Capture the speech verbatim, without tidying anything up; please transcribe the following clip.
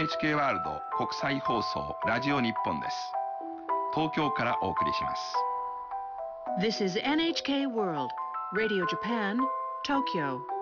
エヌエイチケー ワールド国際放送ラジオ日本です。東京からお送りします。 This is エヌエイチケー World Radio Japan, Tokyo.